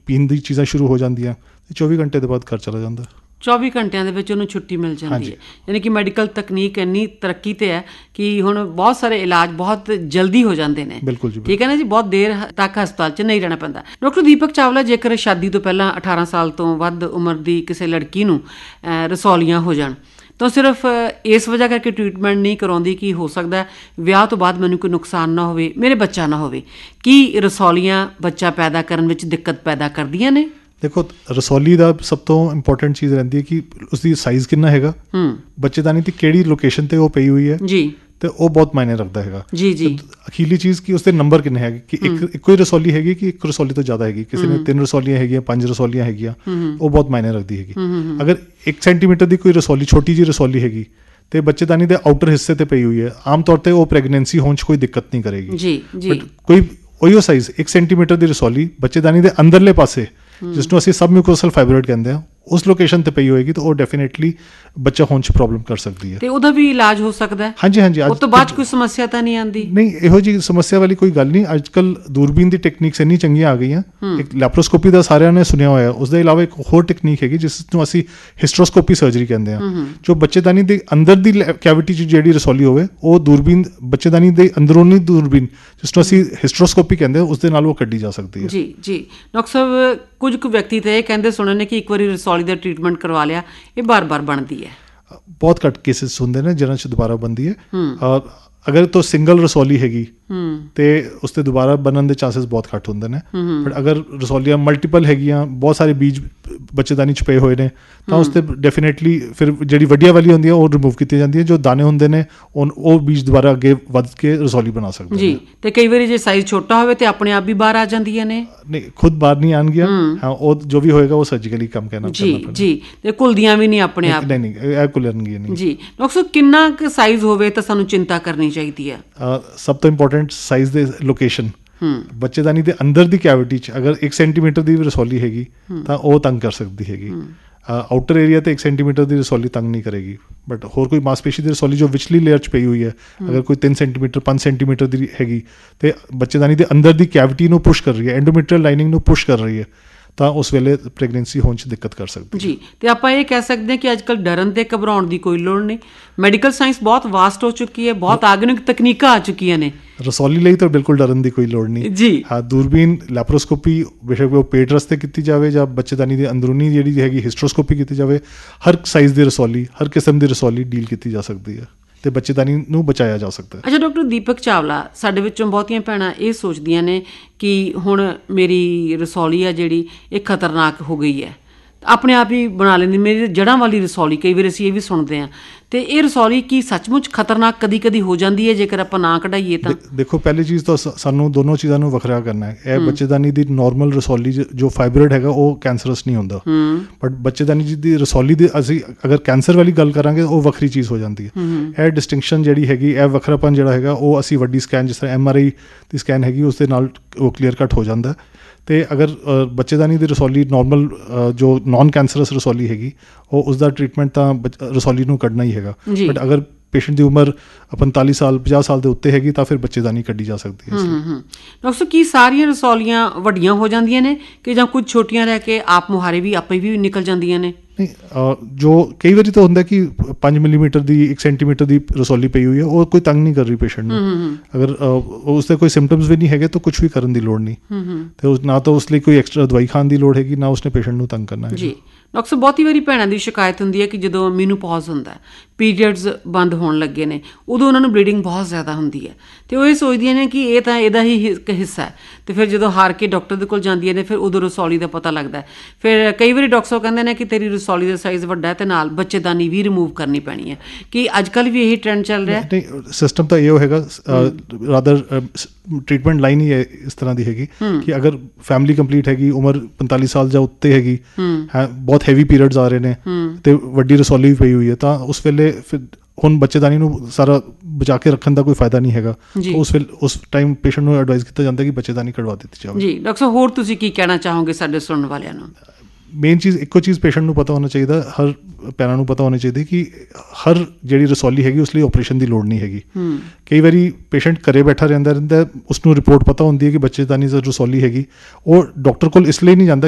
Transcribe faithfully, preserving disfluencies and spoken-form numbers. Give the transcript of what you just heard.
ਪੀਣ ਦੀ ਚੀਜ਼ਾਂ ਸ਼ੁਰੂ ਹੋ ਜਾਂਦੀਆਂ ਤੇ ਚੌਵੀ ਘੰਟੇ ਦੇ ਬਾਅਦ ਘਰ ਚਲਾ ਜਾਂਦਾ। ਚੌਵੀ ਘੰਟਿਆਂ ਦੇ ਵਿੱਚ ਉਹਨੂੰ ਛੁੱਟੀ ਮਿਲ ਜਾਂਦੀ ਹੈ। ਯਾਨੀ ਕਿ ਮੈਡੀਕਲ ਤਕਨੀਕ ਇੰਨੀ ਤਰੱਕੀ 'ਤੇ ਹੈ ਕਿ ਹੁਣ ਬਹੁਤ ਸਾਰੇ ਇਲਾਜ ਬਹੁਤ ਜਲਦੀ ਹੋ ਜਾਂਦੇ ਨੇ। ਬਿਲਕੁਲ ਜੀ, ਠੀਕ ਹੈ ਨਾ ਜੀ, ਬਹੁਤ ਦੇਰ ਤੱਕ ਹਸਪਤਾਲ 'ਚ ਨਹੀਂ ਰਹਿਣਾ ਪੈਂਦਾ। ਡਾਕਟਰ ਦੀਪਕ ਚਾਵਲਾ, ਜੇਕਰ ਸ਼ਾਦੀ ਤੋਂ ਪਹਿਲਾਂ ਅਠਾਰਾਂ ਸਾਲ ਤੋਂ ਵੱਧ ਉਮਰ ਦੀ ਕਿਸੇ ਲੜਕੀ ਨੂੰ ਰਸੌਲੀਆਂ ਹੋ ਜਾਣ ਤਾਂ ਸਿਰਫ ਇਸ ਵਜ੍ਹਾ ਕਰਕੇ ਟਰੀਟਮੈਂਟ ਨਹੀਂ ਕਰਵਾਉਂਦੀ ਕਿ ਹੋ ਸਕਦਾ ਵਿਆਹ ਤੋਂ ਬਾਅਦ ਮੈਨੂੰ ਕੋਈ ਨੁਕਸਾਨ ਨਾ ਹੋਵੇ, ਮੇਰੇ ਬੱਚਾ ਨਾ ਹੋਵੇ, ਕੀ ਰਸੌਲੀਆਂ ਬੱਚਾ ਪੈਦਾ ਕਰਨ ਵਿੱਚ ਦਿੱਕਤ ਪੈਦਾ ਕਰਦੀਆਂ ਨੇ? ਦੇਖੋ, ਰਸੌਲੀ ਦਾ ਸਭ ਤੋਂ ਇੰਪੋਰਟੈਂਟ ਚੀਜ਼ ਰਹਿੰਦੀ ਹੈ ਕਿ ਉਸਦੀ ਸਾਈਜ਼ ਕਿੰਨਾ ਹੈਗਾ, ਬੱਚੇਦਾਨੀ ਦੀ ਕਿਹੜੀ ਲੋਕੇਸ਼ਨ ਤੇ ਉਹ ਪਈ ਹੋਈ ਹੈ ਜੀ, ਤੇ ਉਹ ਬਹੁਤ ਮਾਇਨੇ ਰੱਖਦਾ ਹੈਗਾ ਜੀ ਜੀ। ਅਖੀਰਲੀ ਚੀਜ਼ ਕਿ ਉਸਦੇ ਨੰਬਰ ਕਿੰਨੇ ਹੈਗੇ, ਕਿ ਇੱਕ ਇੱਕੋ ਹੀ ਰਸੌਲੀ ਹੈਗੀ ਕਿ ਇੱਕ ਰਸੌਲੀ ਤੋਂ ਜ਼ਿਆਦਾ ਹੈਗੀ, ਕਿਸੇ ਨੇ ਤਿੰਨ ਰਸੌਲੀਆਂ ਹੈਗੀਆਂ, ਪੰਜ ਰਸੌਲੀਆਂ ਹੈਗੀਆਂ, ਉਹ ਬਹੁਤ ਮਾਇਨੇ ਰੱਖਦੀ ਹੈਗੀ। ਅਗਰ ਇੱਕ ਸੈਂਟੀਮੀਟਰ ਦੀ ਕੋਈ ਰਸੌਲੀ, ਛੋਟੀ ਜਿਹੀ ਰਸੌਲੀ ਹੈਗੀ ਤੇ ਬੱਚੇਦਾਨੀ ਦੇ ਆਊਟਰ ਹਿੱਸੇ ਤੇ ਪਈ ਹੋਈ ਹੈ, ਆਮ ਤੌਰ ਤੇ ਉਹ ਪ੍ਰੈਗਨੈਂਸੀ ਹੋਣ 'ਚ ਕੋਈ ਦਿੱਕਤ ਨਹੀਂ ਕਰੇਗੀ ਜੀ ਜੀ। ਕੋਈ ਉਹੀਓ ਸਾਈਜ਼ ਇੱਕ ਸੈਂਟੀਮੀਟਰ ਦੀ ਰਸੌਲੀ ਬੱਚੇਦਾਨੀ ਦੇ ਅੰਦਰਲੇ ਪਾਸੇ, ਜਿਸ ਨੂੰ ਅਸੀਂ ਸਬ ਮਿਊਕੋਸਲ ਫਾਈਬਰੋਇਡ ਕਹਿੰਦੇ ਹਾਂ, ਉਸ ਲੋਕੇਸ਼ਨ ਤੇ ਪਈ ਹੋਏਗੀ ਤਾਂ ਉਹ ਡੈਫੀਨੇਟਲੀ ਬੱਚਾ ਹੋਣ 'ਚ ਪ੍ਰੋਬਲਮ ਕਰ ਸਕਦੀ ਹੈ। ਤੇ ਉਹਦਾ ਵੀ ਇਲਾਜ ਹੋ ਸਕਦਾ ਹੈ? ਹਾਂਜੀ ਹਾਂਜੀ। ਉਸ ਤੋਂ ਬਾਅਦ ਕੋਈ ਸਮੱਸਿਆ ਤਾਂ ਨਹੀਂ ਆਉਂਦੀ? ਨਹੀਂ, ਇਹੋ ਜਿਹੀ ਸਮੱਸਿਆ ਵਾਲੀ ਕੋਈ ਗੱਲ ਨਹੀਂ। ਅੱਜ ਕੱਲ੍ਹ ਦੂਰਬੀਨ ਦੀ ਟੈਕਨੀਕਸ ਇੰਨੀ ਚੰਗੀਆਂ ਆ ਗਈਆਂ। ਇੱਕ ਲੈਪਰੋਸਕੋਪੀ ਦਾ ਸਾਰਿਆਂ ਨੇ ਸੁਣਿਆ ਹੋਇਆ, ਉਸ ਦੇ ਇਲਾਵਾ ਇੱਕ ਹੋਰ ਟੈਕਨੀਕ ਹੈਗੀ ਜਿਸ ਨੂੰ ਅਸੀਂ ਹਿਸਟਰੋਸਕੋਪੀ ਸਰਜਰੀ ਕਹਿੰਦੇ ਹਾਂ, ਜੋ ਬੱਚੇਦਾਨੀ ਦੇ ਅੰਦਰ ਦੀ ਕੈਵਿਟੀ 'ਚ ਜਿਹੜੀ ਰਸੌਲੀ ਹੋਵੇ, ਉਹ ਦੂਰਬੀਨ, ਬੱਚੇਦਾਨੀ ਦੇ ਅੰਦਰੂਨੀ ਦੂਰਬੀਨ ਜਿਸ ਨੂੰ ਅਸੀਂ ਹਿਸਟਰੋਸਕੋਪੀ ਕਹਿੰਦੇ ਹਾਂ, ਉਸ ਦੇ ਨਾਲ ਉਹ ਕੱਢੀ ਜਾ ਸਕਦੀ ਹੈ। ਜੀ ਜੀ। ਡਾਕਟਰ ਸਾਹਿਬ, ਕੁਝ ਕੁ ਵਿਅਕਤੀ ਤਾਂ ਇਹ ਕਹਿੰਦੇ ਸੁਣੇ ਨੇ ਕਿ ਇੱਕ ਵਾਰੀ ਰਸੌਲੀ ਦਾ ਟਰੀਟਮੈਂਟ ਕਰਵਾ ਲਿਆ, ਇਹ ਬਾਰ ਬਾਰ ਬਣਦੀ ਹੈ। ਬਹੁਤ ਘੱਟ ਕੇਸਿਸ ਹੁੰਦੇ ਨੇ ਜਿਹਨਾਂ 'ਚ ਦੁਬਾਰਾ ਬਣਦੀ ਹੈ। ਅਗਰ ਤੋਂ ਸਿੰਗਲ ਰਸੌਲੀ ਹੈਗੀ ਤੇ ਉਸ ਤੇ ਦੁਬਾਰਾ ਬਣਨ ਦੇ ਚਾਂਸਸ ਬਹੁਤ ਘੱਟ ਹੁੰਦੇ ਨੇ। ਬਟ ਅਗਰ ਰਸੌਲੀਆਂ ਮਲਟੀਪਲ ਹੈਗੀਆਂ, ਬਹੁਤ ਸਾਰੇ ਬੀਜ ਬੱਚੇਦਾਨੀ 'ਚ ਪਏ ਹੋਏ ਨੇ, ਤਾਂ ਉਸ ਤੇ ਡੈਫੀਨੇਟਲੀ ਫਿਰ ਜਿਹੜੀ ਵੱਡੀਆਂ ਵਾਲੀ ਹੁੰਦੀ ਹੈ ਉਹ ਰਿਮੂਵ ਕੀਤੀ ਜਾਂਦੀ ਹੈ। ਜੋ ਦਾਣੇ ਹੁੰਦੇ ਨੇ ਉਹ ਬੀਜ ਦੁਬਾਰਾ ਅੱਗੇ ਵੱਧ ਕੇ ਰਸੌਲੀ ਬਣਾ ਸਕਦੇ ਜੀ। ਤੇ ਕਈ ਵਾਰੀ ਜੇ ਸਾਈਜ਼ ਛੋਟਾ ਹੋਵੇ ਤੇ ਆਪਣੇ ਆਪ ਵੀ ਬਾਹਰ ਆ ਜਾਂਦੀਆਂ ਨੇ? ਨਹੀਂ, ਖੁਦ ਬਾਹਰ ਨਹੀਂ ਆਉਣਗੀਆਂ। ਹਾਂ, ਉਹ ਜੋ ਵੀ ਹੋਏਗਾ ਉਹ ਸਰਜੀਕਲੀ ਕੰਮ ਕਰਨਾ ਜੀ ਜੀ। ਤੇ ਘੁਲਦੀਆਂ ਵੀ ਨਹੀਂ ਆਪਣੇ ਆਪ? ਨਹੀਂ ਨਹੀਂ, ਇਹ ਘੁਲਣਗੀਆਂ ਨਹੀਂ ਜੀ। ਡਾਕਟਰ ਸਾਹਿਬ, ਕਿੰਨਾ ਕੁ ਸਾਈਜ਼ ਹੋਵੇ ਤਾਂ ਸਾਨੂੰ ਚਿੰਤਾ ਕਰਨੀ ਚਾਹੀਦੀ ਹੈ? ਸਭ ਤੋਂ ਇੰਪੋਰਟੈਂਟ ਸਾਈਜ਼ ਦੇ ਲੋਕੇਸ਼ਨ। ਬੱਚੇਦਾਨੀ ਦੇ ਅੰਦਰ ਦੀ ਕੈਵਿਟੀ 'ਚ ਅਗਰ ਇੱਕ ਸੈਂਟੀਮੀਟਰ ਦੀ ਰਸੌਲੀ ਹੈਗੀ ਤਾਂ ਉਹ ਤੰਗ ਕਰ ਸਕਦੀ ਹੈਗੀ। ਆਊਟਰ ਏਰੀਆ ਤੇ ਇੱਕ ਸੈਂਟੀਮੀਟਰ ਦੀ ਰਸੌਲੀ ਤੰਗ ਨਹੀਂ ਕਰੇਗੀ। ਬਟ ਹੋਰ ਕੋਈ ਮਾਸਪੇਸ਼ੀ ਦੀ ਰਸੌਲੀ ਜੋ ਵਿਚਲੀ ਲੇਅਰ 'ਚ ਪਈ ਹੋਈ ਹੈ, ਅਗਰ ਕੋਈ ਤਿੰਨ ਸੈਂਟੀਮੀਟਰ ਪੰਜ ਸੈਂਟੀਮੀਟਰ ਦੀ ਹੈਗੀ ਤੇ ਬੱਚੇਦਾਨੀ ਦੇ ਅੰਦਰ ਦੀ ਕੈਵਿਟੀ ਨੂੰ ਪੁਸ਼ ਕਰ ਰਹੀ ਹੈ, ਐਂਡੋਮੀਟਰੀਅਲ ਲਾਈਨਿੰਗ ਨੂੰ ਪੁਸ਼ ਕਰ ਰਹੀ ਹੈ, ਤਾਂ ਉਸ ਵੇਲੇ ਪ੍ਰੈਗਨੈਂਸੀ ਹੋਣ 'ਚ ਦਿੱਕਤ ਕਰ ਸਕਦੀ ਜੀ। ਤੇ ਆਪਾਂ ਇਹ ਕਹਿ ਸਕਦੇ ਹਾਂ ਕਿ ਅੱਜ ਕੱਲ੍ਹ ਡਰਨ ਤੇ ਘਬਰਾਉਣ ਦੀ ਕੋਈ ਲੋੜ ਨਹੀਂ। ਮੈਡੀਕਲ ਸਾਇੰਸ ਬਹੁਤ ਵਾਸਟ ਹੋ ਚੁੱਕੀ ਹੈ, ਬਹੁਤ ਆਧੁਨਿਕ ਤਕਨੀਕਾਂ ਆ ਚੁੱਕੀਆਂ ਨੇ। ਰਸੌਲੀ ਲਈ ਤਾਂ ਬਿਲਕੁਲ ਡਰਨ ਦੀ ਕੋਈ ਲੋੜ ਨਹੀਂ ਜੀ। ਹਾਂ, ਦੂਰਬੀਨ, ਲੈਪਰੋਸਕੋਪੀ, ਬੇਸ਼ੱਕ ਉਹ ਪੇਟ ਰਸਤੇ ਕੀਤੀ ਜਾਵੇ ਜਾਂ ਬੱਚੇਦਾਨੀ ਦੇ ਅੰਦਰੂਨੀ ਜਿਹੜੀ ਹੈਗੀ ਹਿਸਟਰੋਸਕੋਪੀ ਕੀਤੀ ਜਾਵੇ, ਹਰ ਸਾਈਜ਼ ਦੀ ਰਸੌਲੀ, ਹਰ ਕਿਸਮ ਦੀ ਰਸੌਲੀ ਡੀਲ ਕੀਤੀ ਜਾ ਸਕਦੀ ਹੈ ਤੇ ਬੱਚੇਦਾਨੀ ਨੂੰ ਬਚਾਇਆ ਜਾ ਸਕਦਾ ਹੈ। ਅੱਛਾ ਡਾਕਟਰ ਦੀਪਕ ਚਾਵਲਾ, ਸਾਡੇ ਵਿੱਚੋਂ ਬਹੁਤੀਆਂ ਭੈਣਾਂ ਇਹ ਸੋਚਦੀਆਂ ਨੇ ਕਿ ਹੁਣ ਮੇਰੀ ਰਸੌਲੀ ਆ ਜਿਹੜੀ ਇਹ ਖਤਰਨਾਕ ਹੋ ਗਈ ਹੈ, ਆਪਣੇ ਆਪ ਹੀ ਬਣਾ ਲੈਂਦੀ, ਮੇਰੀ ਜੜ੍ਹਾਂ ਵਾਲੀ ਰਸੌਲੀ। ਕਈ ਵਾਰ ਅਸੀਂ ਇਹ ਵੀ ਸੁਣਦੇ ਹਾਂ। ਤੇ ਇਹ ਰਸੌਲੀ ਕੀ ਸੱਚਮੁੱਚ ਖਤਰਨਾਕ ਕਦੀ ਕਦੀ ਹੋ ਜਾਂਦੀ ਹੈ ਜੇਕਰ ਆਪਾਂ ਨਾ ਕਢਾਈਏ ਤਾਂ? ਦੇਖੋ, ਪਹਿਲੀ ਚੀਜ਼ ਤਾਂ ਸਾਨੂੰ ਦੋਨੋਂ ਚੀਜ਼ਾਂ ਨੂੰ ਵੱਖਰਾ ਕਰਨਾ ਹੈ। ਇਹ ਬੱਚੇਦਾਨੀ ਦੀ ਨੋਰਮਲ ਰਸੌਲੀ ਜੋ ਫਾਈਬਰੋਇਡ ਹੈਗਾ ਉਹ ਕੈਂਸਰਸ ਨਹੀਂ ਹੁੰਦਾ, ਬਟ ਬੱਚੇਦਾਨੀ ਜੀ ਦੀ ਰਸੌਲੀ ਦੀ ਅਸੀਂ ਅਗਰ ਕੈਂਸਰ ਵਾਲੀ ਗੱਲ ਕਰਾਂਗੇ ਉਹ ਵੱਖਰੀ ਚੀਜ਼ ਹੋ ਜਾਂਦੀ ਹੈ। ਇਹ ਡਿਸਟਿੰਕਸ਼ਨ ਜਿਹੜੀ ਹੈਗੀ, ਇਹ ਵੱਖਰਾਪਨ ਜਿਹੜਾ ਹੈਗਾ, ਉਹ ਅਸੀਂ ਵੱਡੀ ਸਕੈਨ ਜਿਸ ਤਰ੍ਹਾਂ M R I the scan ਹੈਗੀ ਉਸ ਦੇ ਨਾਲ ਉਹ ਕਲੀਅਰ ਕੱਟ ਹੋ ਜਾਂਦਾ। ਅਤੇ ਅਗਰ ਬੱਚੇਦਾਨੀ ਦੀ ਰਸੌਲੀ ਨੋਰਮਲ ਜੋ ਨੋਨ ਕੈਂਸਰਸ ਰਸੌਲੀ ਹੈਗੀ, ਉਹ ਉਸਦਾ ਟਰੀਟਮੈਂਟ ਤਾਂ ਰਸੌਲੀ ਨੂੰ ਕੱਢਣਾ ਹੀ ਹੈਗਾ। ਬਟ ਅਗਰ ਪੇਸ਼ੈਂਟ ਦੀ ਉਮਰ ਪੰਤਾਲੀ ਸਾਲ ਪੰਜਾਹ ਸਾਲ ਦੇ ਉੱਤੇ ਹੈਗੀ ਤਾਂ ਫਿਰ ਬੱਚੇਦਾਨੀ ਕੱਢੀ ਜਾ ਸਕਦੀ ਹੈ। ਡਾਕਟਰ ਸਾਹਿਬ, ਕੀ ਸਾਰੀਆਂ ਰਸੌਲੀਆਂ ਵੱਡੀਆਂ ਹੋ ਜਾਂਦੀਆਂ ਨੇ ਕਿ ਜਾਂ ਕੁਝ ਛੋਟੀਆਂ ਰਹਿ ਕੇ ਆਪ ਮੁਹਾਰੇ ਵੀ ਆਪੇ ਵੀ ਨਿਕਲ ਜਾਂਦੀਆਂ ਨੇ? ਨਹੀਂ, ਜੋ ਕਈ ਵਾਰੀ ਤਾਂ ਹੁੰਦਾ ਕਿ ਪੰਜ ਮਿਲੀਮੀਟਰ ਦੀ ਇੱਕ ਸੈਂਟੀਮੀਟਰ ਦੀ ਰਸੌਲੀ ਪਈ ਹੋਈ ਹੈ, ਉਹ ਕੋਈ ਤੰਗ ਨਹੀਂ ਕਰ ਰਹੀ ਪੇਸ਼ੈਂਟ ਨੂੰ। ਅਗਰ ਉਸਦੇ ਕੋਈ ਸਿੰਪਟਮਸ ਵੀ ਨਹੀਂ ਹੈਗੇ ਤਾਂ ਕੁਛ ਵੀ ਕਰਨ ਦੀ ਲੋੜ ਨਹੀਂ, ਅਤੇ ਨਾ ਤਾਂ ਉਸ ਲਈ ਕੋਈ ਐਕਸਟਰਾ ਦਵਾਈ ਖਾਣ ਦੀ ਲੋੜ ਹੈਗੀ, ਨਾ ਉਸਨੇ ਪੇਸ਼ੈਂਟ ਨੂੰ ਤੰਗ ਕਰਨਾ ਹੈ ਜੀ। ਡਾਕਟਰ ਸਾਹਿਬ, ਬਹੁਤੀ ਵਾਰੀ ਭੈਣਾਂ ਦੀ ਸ਼ਿਕਾਇਤ ਹੁੰਦੀ ਹੈ ਕਿ ਜਦੋਂ ਮੀਨੋਪੌਜ਼ ਹੁੰਦਾ, ਪੀਰੀਅਡਸ ਬੰਦ ਹੋਣ ਲੱਗੇ ਨੇ, ਉਦੋਂ ਉਹਨਾਂ ਨੂੰ ਬਲੀਡਿੰਗ ਬਹੁਤ ਜ਼ਿਆਦਾ ਹੁੰਦੀ ਹੈ ਅਤੇ ਉਹ ਇਹ ਸੋਚਦੀਆਂ ਨੇ ਕਿ ਇਹ ਤਾਂ ਇਹਦਾ ਹੀ ਇੱਕ ਹਿੱਸਾ ਹੈ, ਅਤੇ ਫਿਰ ਜਦੋਂ ਹਾਰ ਕੇ ਡਾਕਟਰ ਦੇ ਕੋਲ ਜਾਂਦੀਆਂ ਨੇ ਫਿਰ ਉਦੋਂ ਰਸੌਲੀ ਦਾ ਪਤਾ ਲੱਗਦਾ। ਫਿਰ ਕਈ ਵਾਰੀ ਡਾਕਟਰ ਸਾਹਿਬ ਕਹਿੰਦੇ ਨੇ ਕਿ ਤੇਰੀ ਰਸੌਲੀ ਦਾ ਸਾਈਜ਼ ਵੱਡਾ ਹੈ ਅਤੇ ਨਾਲ ਬੱਚੇਦਾਨੀ ਵੀ ਰਿਮੂਵ ਕਰਨੀ ਪੈਣੀ ਹੈ। ਕਿ ਅੱਜ ਕੱਲ੍ਹ ਵੀ ਇਹੀ ਟਰੈਂਡ ਚੱਲ ਰਿਹਾ? ਨਹੀਂ, ਸਿਸਟਮ ਤਾਂ ਇਹ ਹੈਗਾ, ਰਾਦਰ ਟਰੀਟਮੈਂਟ ਲਾਈਨ ਹੀ ਇਸ ਤਰ੍ਹਾਂ ਦੀ ਹੈਗੀ ਕਿ ਅਗਰ ਫੈਮਿਲੀ ਕੰਪਲੀਟ ਹੈਗੀ, ਉਮਰ ਪੰਤਾਲੀ ਸਾਲ ਜਾਂ ਉੱਤੇ ਹੈਗੀ, ਹੈ ਬਹੁਤ ਹੈਵੀ ਪੀਰੀਅਡਸ ਆ ਰਹੇ ਨੇ ਅਤੇ ਵੱਡੀ ਰਸੌਲੀ ਵੀ ਪਈ ਹੋਈ ਹੈ, ਤਾਂ ਉਸ ਵੇਲੇ ਫਿਰ ਹੁਣ ਬੱਚੇਦਾਨੀ ਨੂੰ ਸਾਰਾ ਬਚਾ ਕੇ ਰੱਖਣ ਦਾ ਕੋਈ ਫਾਇਦਾ ਨਹੀਂ ਹੈਗਾ। ਉਸ ਵੇਲੇ ਉਸ ਟਾਈਮ ਪੇਸ਼ੈਂਟ ਨੂੰ ਐਡਵਾਈਸ ਕੀਤਾ ਜਾਂਦਾ ਕਿ ਬੱਚੇਦਾਨੀ ਕਢਵਾ ਦਿੱਤੀ ਜਾਵੇ ਜੀ। ਡਾਕਟਰ ਸਾਹਿਬ, ਹੋਰ ਤੁਸੀਂ ਕੀ ਕਹਿਣਾ ਚਾਹੋਗੇ ਸਾਡੇ ਸੁਣਨ ਵਾਲਿਆਂ ਨੂੰ? ਮੇਨ ਚੀਜ਼ ਇੱਕੋ ਚੀਜ਼ ਪੇਸ਼ੈਂਟ ਨੂੰ ਪਤਾ ਹੋਣਾ ਚਾਹੀਦਾ, ਹਰ ਪੈਰਾਂ ਨੂੰ ਪਤਾ ਹੋਣਾ ਚਾਹੀਦਾ ਕਿ ਹਰ ਜਿਹੜੀ ਰਸੌਲੀ ਹੈਗੀ ਉਸ ਲਈ ਆਪਰੇਸ਼ਨ ਦੀ ਲੋੜ ਨਹੀਂ ਹੈਗੀ। ਕਈ ਵਾਰੀ ਪੇਸ਼ੈਂਟ ਘਰੇ ਬੈਠਾ ਰਹਿੰਦਾ ਰਹਿੰਦਾ ਉਸਨੂੰ ਰਿਪੋਰਟ ਪਤਾ ਹੁੰਦੀ ਹੈ ਕਿ ਬੱਚੇਦਾਨੀ ਦੀ ਰਸੌਲੀ ਹੈਗੀ, ਉਹ ਡਾਕਟਰ ਕੋਲ ਇਸ ਲਈ ਨਹੀਂ ਜਾਂਦਾ